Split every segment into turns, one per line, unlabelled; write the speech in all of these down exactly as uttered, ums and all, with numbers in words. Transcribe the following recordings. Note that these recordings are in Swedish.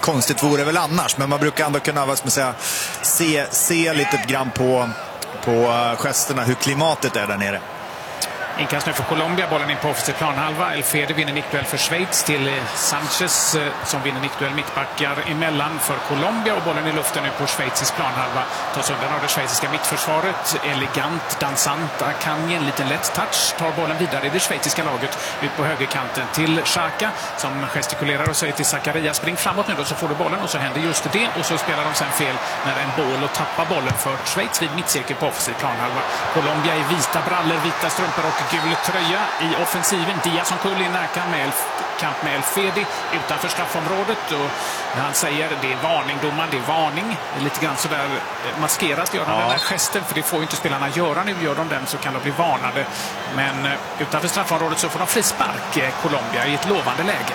konstigt vore väl annars, men man brukar ändå kunna, vad ska man säga, se, se lite grann på, på gesterna hur klimatet är där nere.
Inkast nu för Colombia, bollen in på offensiv planhalva. El Fede vinner nickduell för Schweiz till Sanchez som vinner nickduell, mittbackar emellan för Colombia, och bollen i luften nu på Schweizisk planhalva. Tas undan av det schweiziska mittförsvaret. Elegant, dansant, Akanji, en liten lätt touch, tar bollen vidare i det schweiziska laget ut på högerkanten till Xhaka som gestikulerar och säger till Zakaria, spring framåt nu då så får du bollen, och så händer just det, och så spelar de sen fel när en boll och tappar bollen för Schweiz vid mittcirkel på offensiv planhalva. Colombia i vita brallor, vita strumpor och gul tröja i offensiven. Diaz som kull i närkamp med, kamp med El Fede utanför straffområdet, och han säger det är varning, domaren, det är varning. Lite grann sådär maskeras gör han ja. den här gesten, för det får ju inte spelarna göra. Nu gör de den så kan de bli varnade, men utanför straffområdet så får de frispark, Colombia, i ett lovande läge.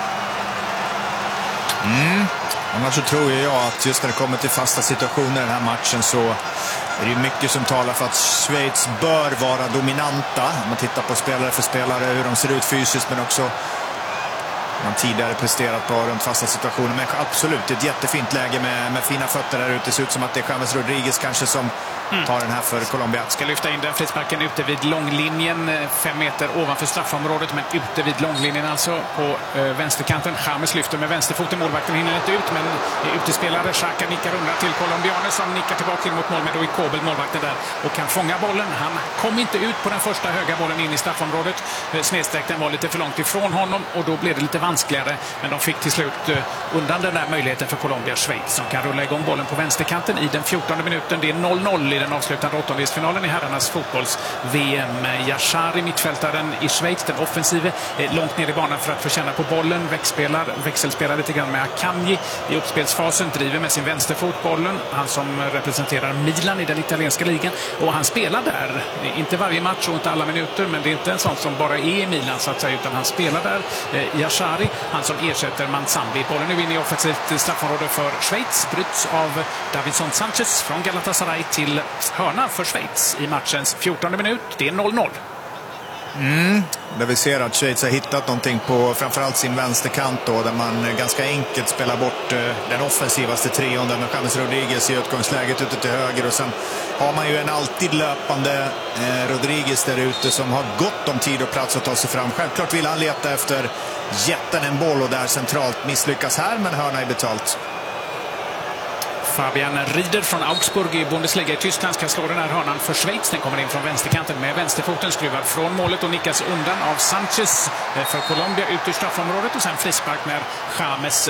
Mm. Annars så tror jag att just när det kommer till fasta situationer i den här matchen så är det mycket som talar för att Schweiz bör vara dominanta. Om man tittar på spelare för spelare, hur de ser ut fysiskt, men också man tidigare presterat på runt fasta situationer. Men absolut, ett jättefint läge med, med fina fötter där ute. Det ser ut som att det är James Rodriguez kanske som mm. tar den här för Colombia.
Ska lyfta in den frisparken ute vid långlinjen, fem meter ovanför straffområdet, men ute vid långlinjen alltså på äh, vänsterkanten. James lyfter med vänsterfoten, målvakten hinner inte ut, men utespelare Xhaka nickar undan till colombianer som nickar tillbaka in mot mål med Oikobel, målvakten där, och kan fånga bollen. Han kom inte ut på den första höga bollen in i straffområdet. Snedsträckten var lite för långt ifrån honom, och då blev det lite vanskligare, men de fick till slut uh, undan den där möjligheten för Colombia. Schweiz som kan rulla igång bollen på vänsterkanten i den fjortonde minuten. Det är noll noll i den avslutande åttondelsfinalen i herrarnas fotbolls-V M. Yashari, mittfältaren i Schweiz, den offensive, är långt ner i banan för att få känna på bollen. Växelspelar, växelspelar lite grann med Akanji i uppspelsfasen, driver med sin vänsterfot bollen. Han som representerar Milan i den italienska ligan, och han spelar där. Inte varje match och inte alla minuter, men det är inte en sån som bara är i Milan så att säga, utan han spelar där. Eh, Yashari, han som ersätter Mansambi. Bollen nu in i offensivt straffområde för Schweiz, bryts av Davinson Sanchez från Galatasaray till hörna för Schweiz i matchens fjortonde minut. Det är noll noll.
Mm, där vi ser att Schweiz har hittat någonting på framförallt sin vänsterkant då, där man ganska enkelt spelar bort eh, den offensivaste trion med James Rodriguez i utgångsläget ute till höger, och sen har man ju en alltid löpande eh, Rodriguez där ute som har gott om tid och plats att ta sig fram. Självklart vill han leta efter jätten en boll, och där centralt misslyckas här, men hörna är betalt.
Fabian Rieder från Augsburg i Bundesliga i Tyskland ska slå den här hörnan för Schweiz. Den kommer in från vänsterkanten med vänsterfoten, skruvad från målet och nickas undan av Sanchez för Colombia ut ur straffområdet, och sen frispark när James